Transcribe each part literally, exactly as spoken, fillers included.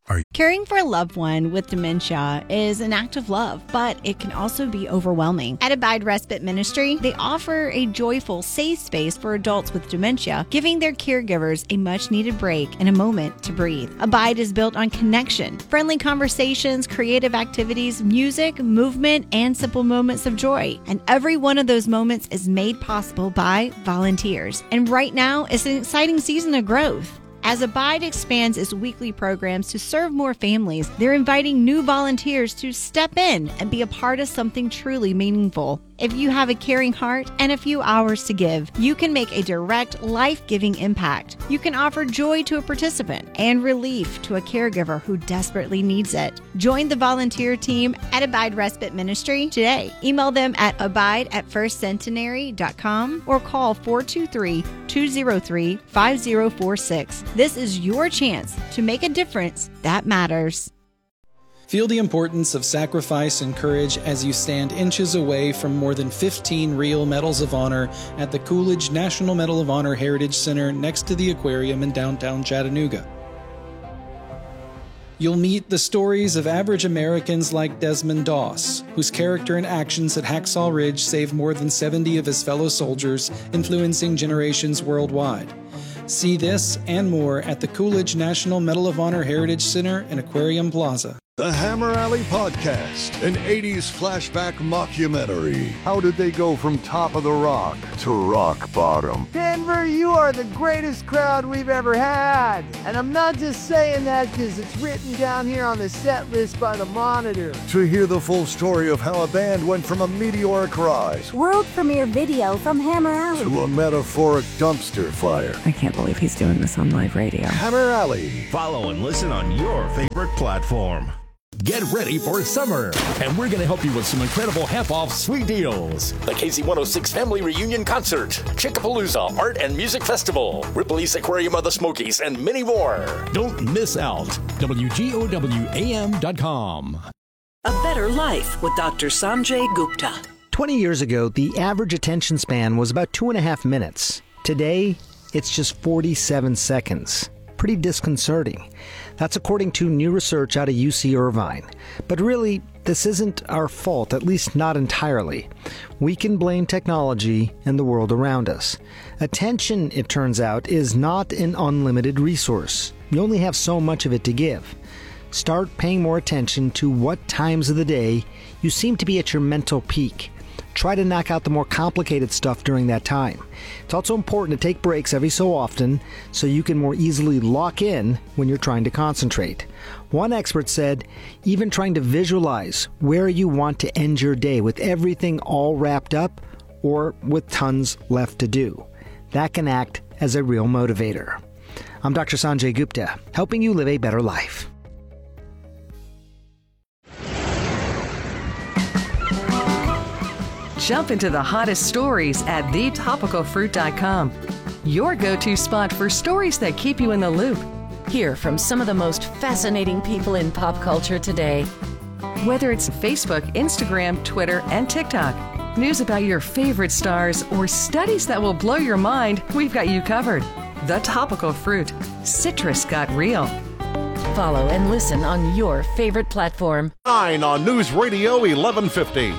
Caring for a loved one with dementia is an act of love, but it can also be overwhelming. At Abide Respite Ministry, they offer a joyful, safe space for adults with dementia, giving their caregivers a much-needed break and a moment to breathe. Abide is built on connection, friendly conversations, creative activities, music, movement, and simple moments of joy. And every one of those moments is made possible by volunteers. And right now is an exciting season of growth. As Abide expands its weekly programs to serve more families, they're inviting new volunteers to step in and be a part of something truly meaningful. If you have a caring heart and a few hours to give, you can make a direct, life-giving impact. You can offer joy to a participant and relief to a caregiver who desperately needs it. Join the volunteer team at Abide Respite Ministry today. Email them at abide at first centenary dot com or call four two three, two zero three, five zero four six. This is your chance to make a difference that matters. Feel the importance of sacrifice and courage as you stand inches away from more than fifteen real Medals of Honor at the Coolidge National Medal of Honor Heritage Center next to the aquarium in downtown Chattanooga. You'll meet the stories of average Americans like Desmond Doss, whose character and actions at Hacksaw Ridge saved more than seventy of his fellow soldiers, influencing generations worldwide. See this and more at the Coolidge National Medal of Honor Heritage Center and Aquarium Plaza. The Hammer Alley Podcast, an eighties flashback mockumentary. How did they go from top of the rock to rock bottom? Denver, you are the greatest crowd we've ever had. And I'm not just saying that because it's written down here on the set list by the Monitor. To hear the full story of how a band went from a meteoric rise, world premiere video from Hammer Alley, to a metaphoric dumpster fire. I can't believe he's doing this on live radio. Hammer Alley. Follow and listen on your favorite platform. Get ready for summer, and we're going to help you with some incredible half-off sweet deals. The K Z one oh six Family Reunion Concert, Chickapalooza Art and Music Festival, Ripley's Aquarium of the Smokies, and many more. Don't miss out. W G O W A M dot com. A Better Life with Doctor Sanjay Gupta. twenty years ago, the average attention span was about two and a half minutes. Today, it's just forty-seven seconds. Pretty disconcerting. That's according to new research out of U C Irvine. But really, this isn't our fault, at least not entirely. We can blame technology and the world around us. Attention, it turns out, is not an unlimited resource. You only have so much of it to give. Start paying more attention to what times of the day you seem to be at your mental peak. Try to knock out the more complicated stuff during that time. It's also important to take breaks every so often so you can more easily lock in when you're trying to concentrate. One expert said, even trying to visualize where you want to end your day with everything all wrapped up or with tons left to do. That can act as a real motivator. I'm Doctor Sanjay Gupta, helping you live a better life. Jump into the hottest stories at the topical fruit dot com. Your go-to spot for stories that keep you in the loop. Hear from some of the most fascinating people in pop culture today. Whether it's Facebook, Instagram, Twitter, and TikTok, news about your favorite stars, or studies that will blow your mind, we've got you covered. The Topical Fruit. Citrus got real. Follow and listen on your favorite platform. Nine on News Radio eleven fifty.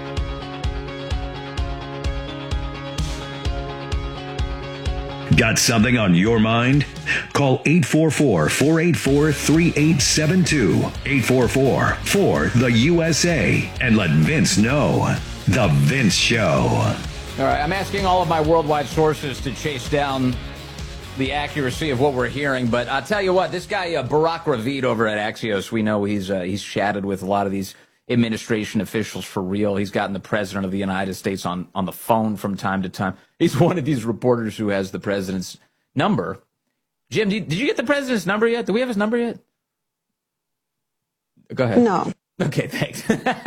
Got something on your mind? Call eight four four, four eight four, three eight seven two, eight four four, four, the U S A, and let Vince know. The Vince Show. All right, I'm asking all of my worldwide sources to chase down the accuracy of what we're hearing, but I'll tell you what, this guy, uh, Barack Ravid over at Axios, we know he's uh, he's chatted with a lot of these administration officials for real. He's gotten the president of the United States on, on the phone from time to time. He's one of these reporters who has the president's number. Jim, did you get the president's number yet? Do we have his number yet? Go ahead. No. Okay, thanks.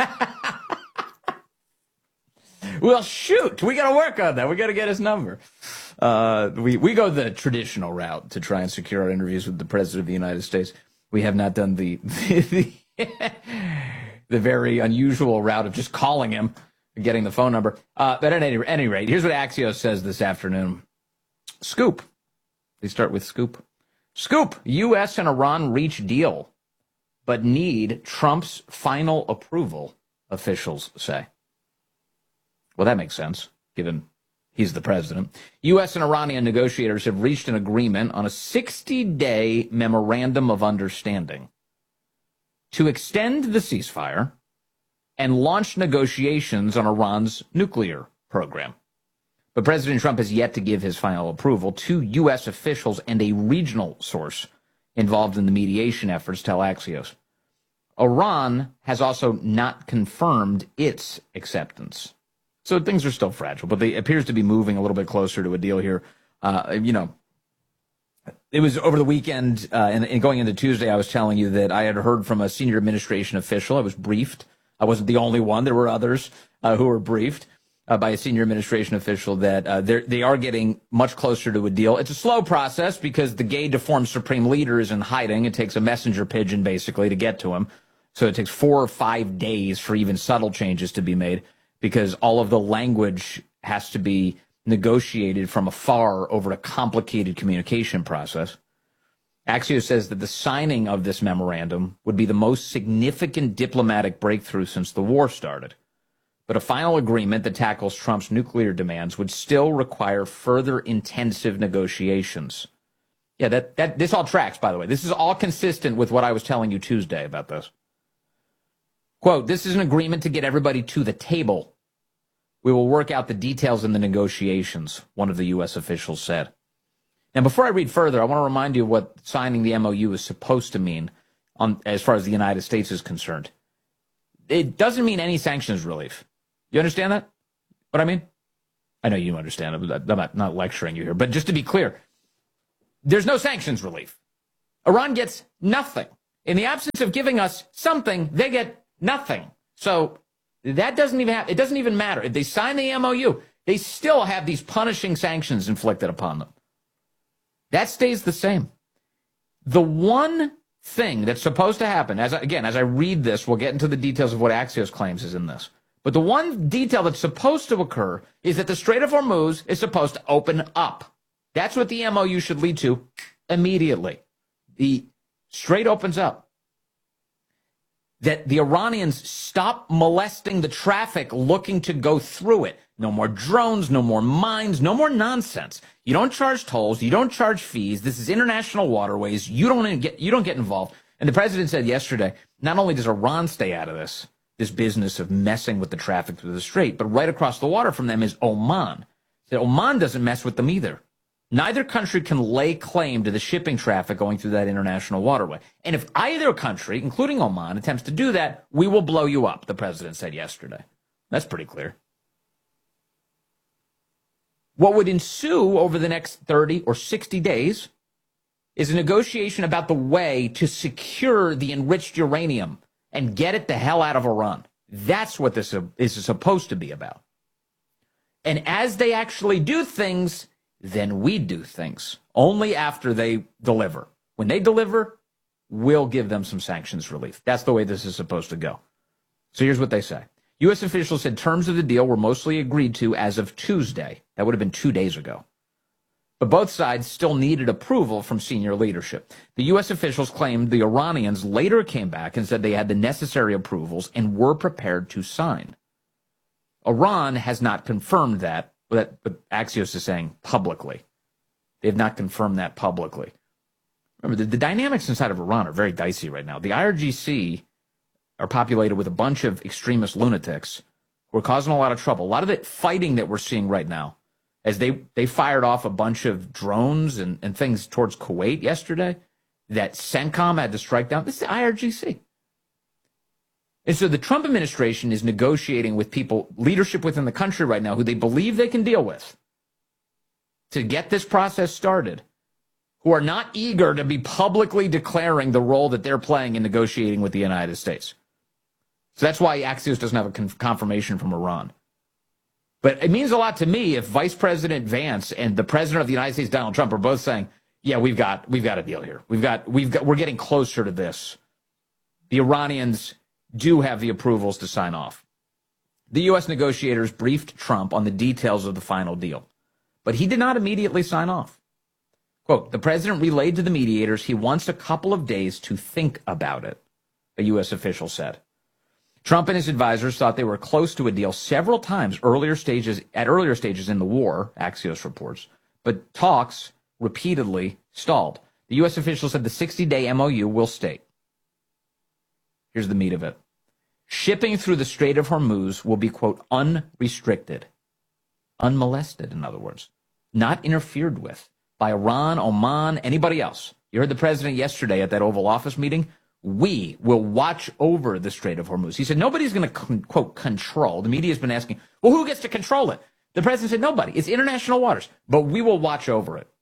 Well, shoot, we got to work on that. We got to get his number. Uh, we, we go the traditional route to try and secure our interviews with the president of the United States. We have not done the... the the very unusual route of just calling him, getting the phone number. Uh, but at any, any rate, here's what Axios says this afternoon. Scoop. They start with scoop. Scoop. U S and Iran reach deal. but need Trump's final approval, officials say. Well, that makes sense, given he's the president. U S and Iranian negotiators have reached an agreement on a sixty-day memorandum of understanding to extend the ceasefire and launch negotiations on Iran's nuclear program. But President Trump has yet to give his final approval. Two U S officials and a regional source involved in the mediation efforts tell Axios. Iran has also not confirmed its acceptance. So things are still fragile, but they appears to be moving a little bit closer to a deal here. Uh, you know, it was over the weekend, uh, and, and going into Tuesday, I was telling you that I had heard from a senior administration official. I was briefed. I wasn't the only one. There were others uh, who were briefed uh, by a senior administration official that uh, they are getting much closer to a deal. It's a slow process because the gay deformed supreme leader is in hiding. It takes a messenger pigeon, basically, to get to him. So it takes four or five days for even subtle changes to be made, because all of the language has to be negotiated from afar over a complicated communication process. Axios says that the signing of this memorandum would be the most significant diplomatic breakthrough since the war started. But a final agreement that tackles Trump's nuclear demands would still require further intensive negotiations. Yeah, that, that this all tracks, by the way. This is all consistent with what I was telling you Tuesday about this. Quote, this is an agreement to get everybody to the table. We will work out the details in the negotiations, one of the U S officials said. Now, before I read further, I want to remind you what signing the M O U is supposed to mean on, as far as the United States is concerned. It doesn't mean any sanctions relief. You understand that? What I mean? I know you understand it. I'm not, not lecturing you here. But just to be clear, there's no sanctions relief. Iran gets nothing. In the absence of giving us something, they get nothing. So that doesn't even have, it doesn't even matter. If they sign the M O U, they still have these punishing sanctions inflicted upon them. That stays the same. The one thing that's supposed to happen, as I, again, as I read this, we'll get into the details of what Axios claims is in this. But the one detail that's supposed to occur is that the Strait of Hormuz is supposed to open up. That's what the M O U should lead to immediately. The Strait opens up. That the Iranians stop molesting the traffic looking to go through it. No more drones, no more mines, no more nonsense. You don't charge tolls, you don't charge fees. This is international waterways. You don't get you don't get involved. And the president said yesterday, not only does Iran stay out of this, this business of messing with the traffic through the strait, but right across the water from them is Oman. So Oman doesn't mess with them either. Neither country can lay claim to the shipping traffic going through that international waterway. And if either country, including Oman, attempts to do that, we will blow you up, the president said yesterday. That's pretty clear. What would ensue over the next thirty or sixty days is a negotiation about the way to secure the enriched uranium and get it the hell out of Iran. That's what this is supposed to be about. And as they actually do things, then we do things only after they deliver. When they deliver, we'll give them some sanctions relief. That's the way this is supposed to go. So here's what they say. U S officials said terms of the deal were mostly agreed to as of Tuesday. That would have been two days ago. But both sides still needed approval from senior leadership. The U S officials claimed the Iranians later came back and said they had the necessary approvals and were prepared to sign. Iran has not confirmed that. But Axios is saying publicly. They have not confirmed that publicly. Remember, the, the dynamics inside of Iran are very dicey right now. The I R G C are populated with a bunch of extremist lunatics who are causing a lot of trouble. A lot of the fighting that we're seeing right now, as they, they fired off a bunch of drones and, and things towards Kuwait yesterday that CENTCOM had to strike down. This is the I R G C. And so the Trump administration is negotiating with people, leadership within the country right now, who they believe they can deal with to get this process started, who are not eager to be publicly declaring the role that they're playing in negotiating with the United States. So that's why Axios doesn't have a con- confirmation from Iran. But it means a lot to me if Vice President Vance and the President of the United States, Donald Trump, are both saying, yeah, we've got we've got a deal here. We've got we've got we're getting closer to this. The Iranians do have the approvals to sign off. The U S negotiators briefed Trump on the details of the final deal, but he did not immediately sign off. Quote, the president relayed to the mediators he wants a couple of days to think about it. a U S official said. Trump and his advisors thought they were close to a deal several times earlier stages at earlier stages in the war, Axios reports, but talks repeatedly stalled. The U S official said the sixty-day M O U will state. Here's the meat of it. Shipping through the Strait of Hormuz will be, quote, unrestricted, unmolested, in other words, not interfered with by Iran, Oman, anybody else. You heard the president yesterday at that Oval Office meeting. We will watch over the Strait of Hormuz. He said nobody's going to, con- quote, control. The media's been asking, well, who gets to control it? The president said nobody. It's international waters, but we will watch over it.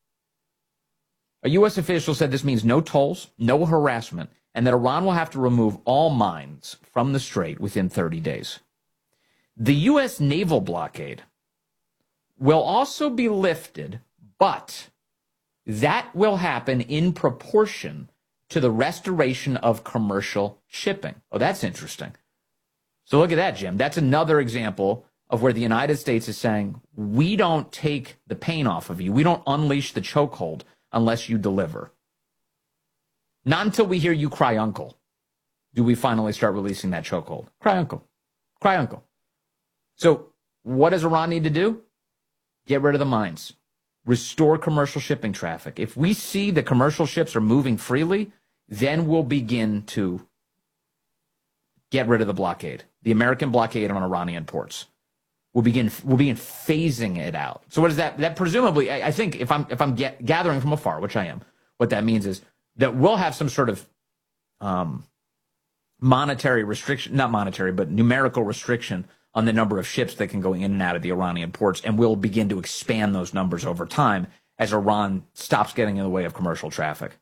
A U S official said this means no tolls, no harassment, and that Iran will have to remove all mines from the strait within thirty days. The U S naval blockade will also be lifted, but that will happen in proportion to the restoration of commercial shipping. Oh, that's interesting. So look at that, Jim. That's another example of where the United States is saying, we don't take the pain off of you. We don't unleash the chokehold unless you deliver. Not until we hear you cry uncle do we finally start releasing that chokehold. Cry uncle. Cry uncle. So what does Iran need to do? Get rid of the mines. Restore commercial shipping traffic. If we see the commercial ships are moving freely, then we'll begin to get rid of the blockade, the American blockade on Iranian ports. We'll begin we'll begin phasing it out. So what is that? That presumably, I, I think, if I'm if I'm get, gathering from afar, which I am, what that means is that we'll have some sort of um, monetary restriction, not monetary, but numerical restriction on the number of ships that can go in and out of the Iranian ports, and we'll begin to expand those numbers over time as Iran stops getting in the way of commercial traffic.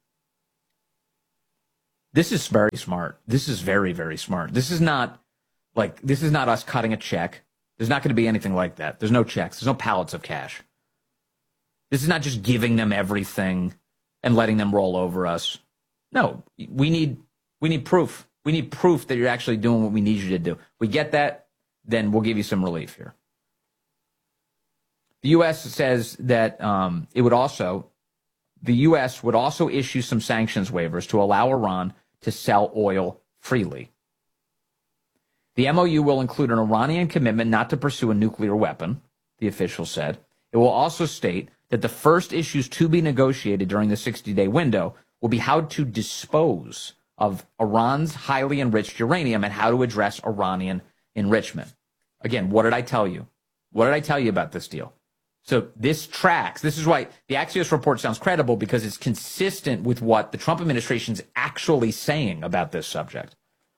This is very smart. This is very, very smart. This is not like, this is not us cutting a check. There's not going to be anything like that. There's no checks. There's no pallets of cash. This is not just giving them everything and letting them roll over us. No, we need, we need proof. We need proof that you're actually doing what we need you to do. We get that, then we'll give you some relief here. The U S says that um, it would also, the U S would also issue some sanctions waivers to allow Iran to sell oil freely. The M O U will include an Iranian commitment not to pursue a nuclear weapon, the official said. It will also state that the first issues to be negotiated during the sixty-day window will be how to dispose of Iran's highly enriched uranium and how to address Iranian enrichment. Again, what did I tell you? What did I tell you about this deal? So this tracks. This is why the Axios report sounds credible, because it's consistent with what the Trump administration is actually saying about this subject,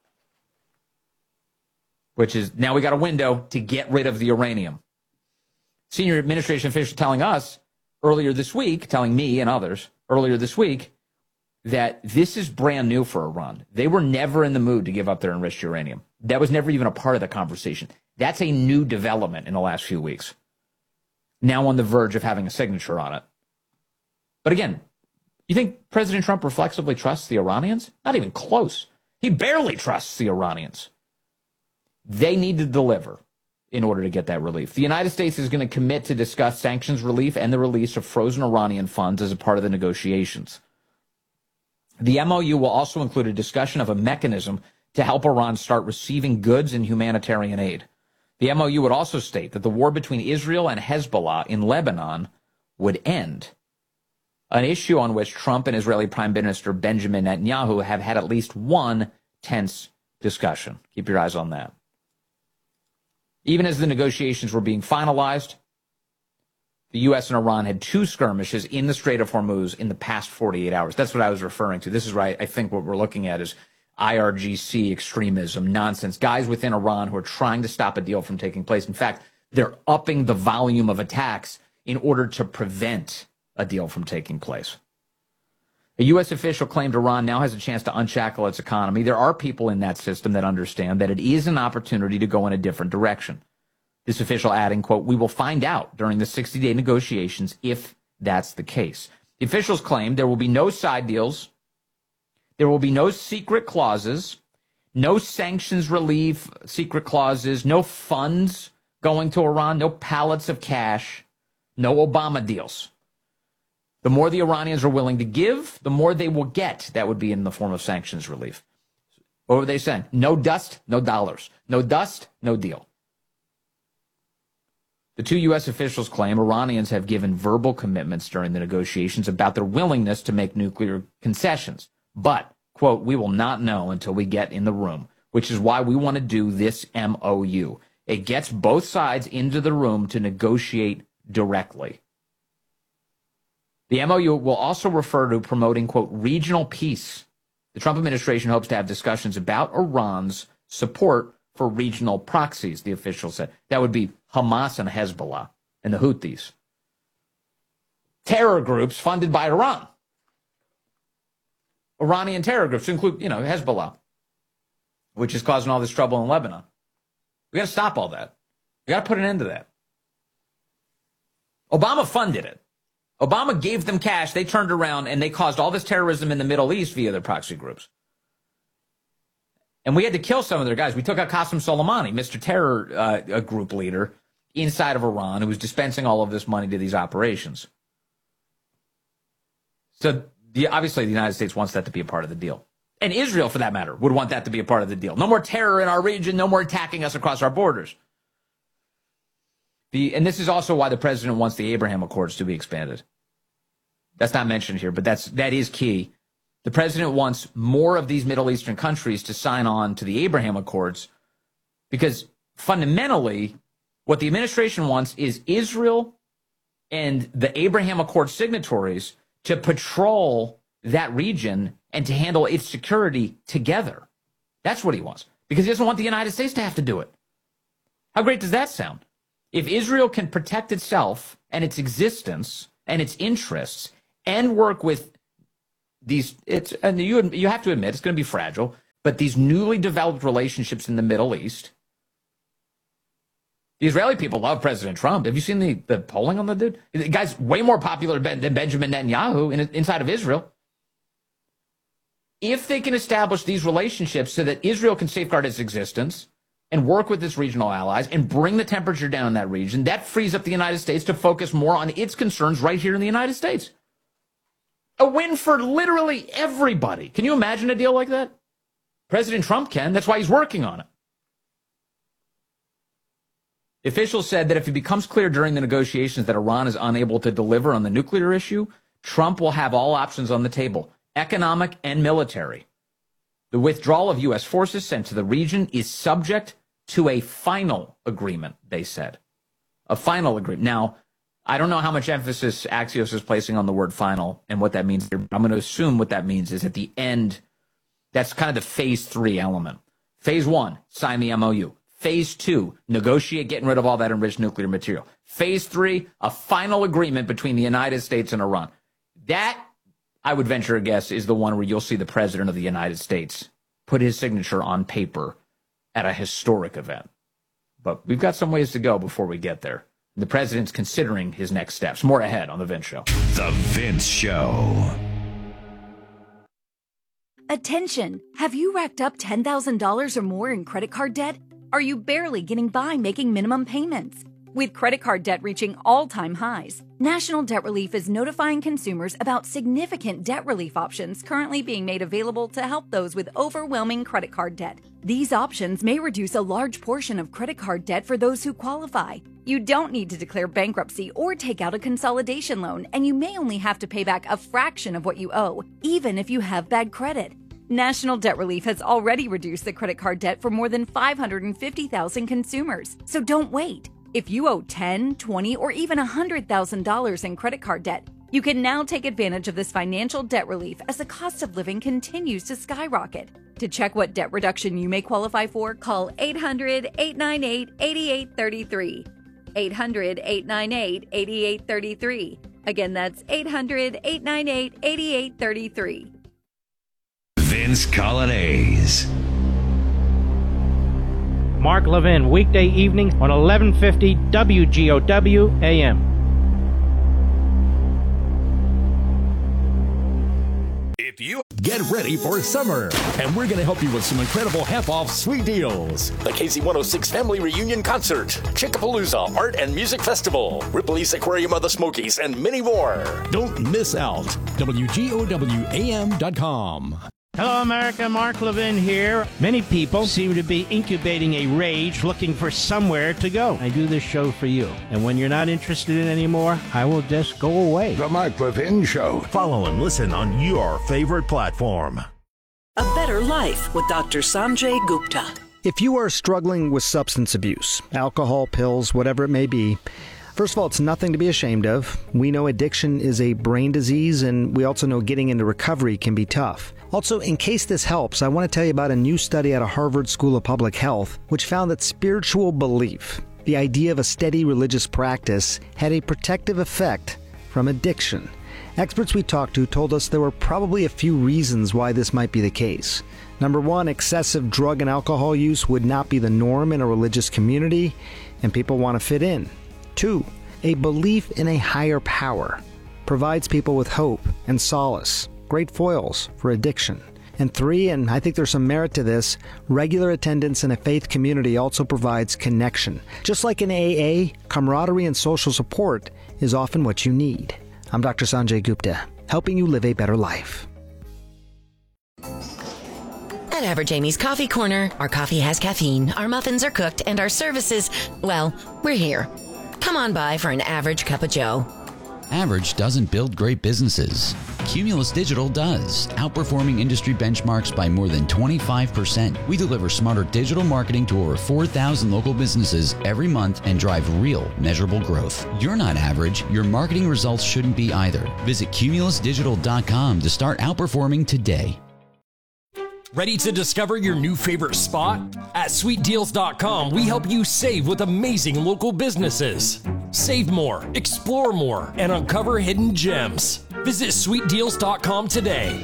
which is now we got a window to get rid of the uranium. Senior administration official telling us earlier this week, telling me and others earlier this week, that this is brand new for Iran. They were never in the mood to give up their enriched uranium. That was never even a part of the conversation. That's a new development in the last few weeks. Now on the verge of having a signature on it. But again, you think President Trump reflexively trusts the Iranians? Not even close. He barely trusts the Iranians. They need to deliver in order to get that relief. The United States is going to commit to discuss sanctions relief and the release of frozen Iranian funds as a part of the negotiations. The M O U will also include a discussion of a mechanism to help Iran start receiving goods and humanitarian aid. The M O U would also state that the war between Israel and Hezbollah in Lebanon would end, an issue on which Trump and Israeli Prime Minister Benjamin Netanyahu have had at least one tense discussion. Keep your eyes on that. Even as the negotiations were being finalized, the U S and Iran had two skirmishes in the Strait of Hormuz in the past forty-eight hours. That's what I was referring to. This is right. I think what we're looking at is I R G C extremism, nonsense, guys within Iran who are trying to stop a deal from taking place. In fact, they're upping the volume of attacks in order to prevent a deal from taking place. A U S official claimed Iran now has a chance to unshackle its economy. There are people in that system that understand that it is an opportunity to go in a different direction. This official adding, quote, we will find out during the sixty-day negotiations if that's the case. The officials claim there will be no side deals. There will be no secret clauses, no sanctions relief secret clauses, no funds going to Iran, no pallets of cash, no Obama deals. The more the Iranians are willing to give, the more they will get. That would be in the form of sanctions relief. What were they saying? No dust, no dollars. No dust, no deal. The two U S officials claim Iranians have given verbal commitments during the negotiations about their willingness to make nuclear concessions. But, quote, we will not know until we get in the room, which is why we want to do this M O U. It gets both sides into the room to negotiate directly. The M O U will also refer to promoting, quote, regional peace. The Trump administration hopes to have discussions about Iran's support for regional proxies, the official said. That would be Hamas and Hezbollah and the Houthis. Terror groups funded by Iran. Iranian terror groups include, you know, Hezbollah, which is causing all this trouble in Lebanon. We got to stop all that. We got to put an end to that. Obama funded it. Obama gave them cash. They turned around and they caused all this terrorism in the Middle East via their proxy groups. And we had to kill some of their guys. We took out Qasem Soleimani, Mister Terror uh, a group leader inside of Iran, who was dispensing all of this money to these operations. So the, obviously the United States wants that to be a part of the deal. And Israel, for that matter, would want that to be a part of the deal. No more terror in our region. No more attacking us across our borders. The, and this is also why the president wants the Abraham Accords to be expanded. That's not mentioned here, but that's, that is key. The president wants more of these Middle Eastern countries to sign on to the Abraham Accords because fundamentally what the administration wants is Israel and the Abraham Accord signatories to patrol that region and to handle its security together. That's what he wants because he doesn't want the United States to have to do it. How great does that sound? If Israel can protect itself and its existence and its interests and work with these, it's, and you, you have to admit it's going to be fragile, but these newly developed relationships in the Middle East, the Israeli people love President Trump. Have you seen the, the polling on the dude? The guy's way more popular than Benjamin Netanyahu in, inside of Israel. If they can establish these relationships so that Israel can safeguard its existence and work with its regional allies and bring the temperature down in that region, that frees up the United States to focus more on its concerns right here in the United States. A win for literally everybody. Can you imagine a deal like that? President Trump can. That's why he's working on it. The officials said that if it becomes clear during the negotiations that Iran is unable to deliver on the nuclear issue, Trump will have all options on the table, economic and military. The withdrawal of U S forces sent to the region is subject to a final agreement, they said. A final agreement. Now, I don't know how much emphasis Axios is placing on the word final and what that means. I'm going to assume what that means is at the end, that's kind of the phase three element. Phase one, sign the M O U. Phase two, negotiate getting rid of all that enriched nuclear material. Phase three, a final agreement between the United States and Iran. That, I would venture a guess, is the one where you'll see the president of the United States put his signature on paper at a historic event. But we've got some ways to go before we get there. The president's considering his next steps. More ahead on The Vince Show. The Vince Show. Attention! Have you racked up ten thousand dollars or more in credit card debt? Are you barely getting by making minimum payments? With credit card debt reaching all-time highs, National Debt Relief is notifying consumers about significant debt relief options currently being made available to help those with overwhelming credit card debt. These options may reduce a large portion of credit card debt for those who qualify. You don't need to declare bankruptcy or take out a consolidation loan, and you may only have to pay back a fraction of what you owe, even if you have bad credit. National Debt Relief has already reduced the credit card debt for more than five hundred fifty thousand consumers, so don't wait. If you owe ten thousand dollars, twenty thousand dollars, or even one hundred thousand dollars in credit card debt, you can now take advantage of this financial debt relief as the cost of living continues to skyrocket. To check what debt reduction you may qualify for, call eight hundred, eight nine eight, eight eight three three. eight hundred, eight nine eight, eight eight three three. Again, that's eight hundred, eight nine eight, eight eight three three. Vince Colonnese. Mark Levin, weekday evenings on eleven fifty W G O W A M. If you get ready for summer, and we're going to help you with some incredible half-off sweet deals. The K Z one oh six Family Reunion Concert, Chickapalooza Art and Music Festival, Ripley's Aquarium of the Smokies, and many more. Don't miss out. W G O W A M dot com. Hello, America. Mark Levin here. Many people seem to be incubating a rage looking for somewhere to go. I do this show for you. And when you're not interested in it anymore, I will just go away. The Mark Levin Show. Follow and listen on your favorite platform. A Better Life with Doctor Sanjay Gupta. If you are struggling with substance abuse, alcohol, pills, whatever it may be, first of all, it's nothing to be ashamed of. We know addiction is a brain disease, and we also know getting into recovery can be tough. Also, in case this helps, I want to tell you about a new study out of Harvard School of Public Health, which found that spiritual belief, the idea of a steady religious practice, had a protective effect from addiction. Experts we talked to told us there were probably a few reasons why this might be the case. Number one, excessive drug and alcohol use would not be the norm in a religious community, and people want to fit in. Two, a belief in a higher power provides people with hope and solace, great foils for addiction. And three, and I think there's some merit to this, regular attendance in a faith community also provides connection. Just like in A A, camaraderie and social support is often what you need. I'm Doctor Sanjay Gupta, helping you live a better life. At Average Amy's Coffee Corner, our coffee has caffeine, our muffins are cooked, and our services, well, we're here. Come on by for an average cup of joe. Average doesn't build great businesses. Cumulus Digital does, outperforming industry benchmarks by more than twenty-five percent. We deliver smarter digital marketing to over four thousand local businesses every month and drive real, measurable growth. You're not average. Your marketing results shouldn't be either. Visit cumulus digital dot com to start outperforming today. Ready to discover your new favorite spot? At sweet deals dot com, we help you save with amazing local businesses. Save more, explore more, and uncover hidden gems. Visit sweet deals dot com today.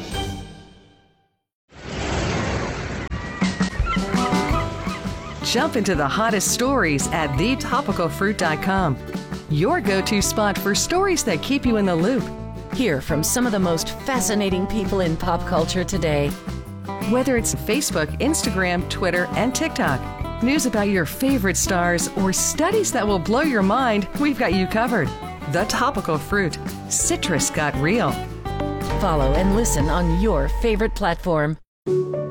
Jump into the hottest stories at the topical fruit dot com. Your go-to spot for stories that keep you in the loop. Hear from some of the most fascinating people in pop culture today. Whether it's Facebook, Instagram, Twitter, and TikTok, news about your favorite stars, or studies that will blow your mind, we've got you covered. The Topical Fruit. Citrus got real. Follow and listen on your favorite platform.